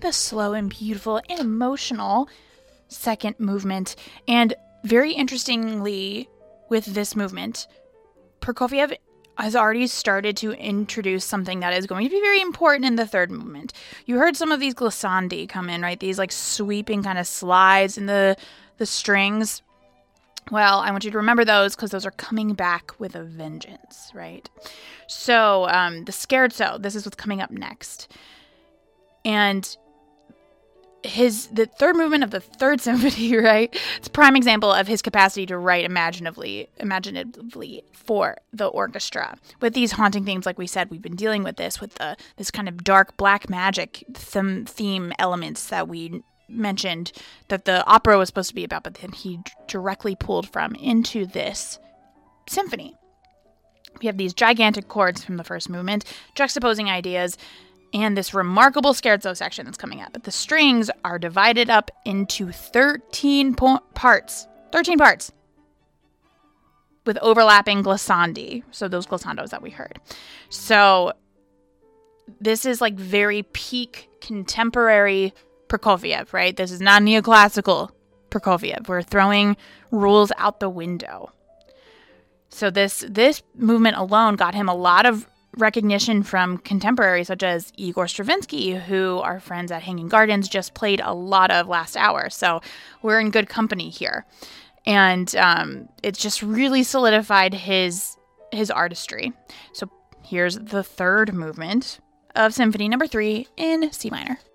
the slow and beautiful and emotional second movement. And very interestingly, with this movement, Prokofiev has already started to introduce something that is going to be very important in the third movement. You heard some of these glissandi come in, right? These like sweeping kind of slides in the strings. Well, I want you to remember those because those are coming back with a vengeance, right? So the scherzo, this is what's coming up next. And the third movement of the third symphony, right? It's a prime example of his capacity to write imaginatively for the orchestra. With these haunting themes, like we said, we've been dealing with this kind of dark black magic theme elements that we mentioned that the opera was supposed to be about, but then he directly pulled from into this symphony. We have these gigantic chords from the first movement, juxtaposing ideas, and this remarkable scherzo section that's coming up. But the strings are divided up into 13 parts. 13 parts. With overlapping glissandi. So those glissandos that we heard. So this is like very peak contemporary Prokofiev, right? This is not neoclassical Prokofiev. We're throwing rules out the window. So this movement alone got him a lot of recognition from contemporaries such as Igor Stravinsky, who our friends at Hanging Gardens just played a lot of last hour. So we're in good company here. And it's just really solidified his artistry. So here's the third movement of Symphony No. 3 in C minor.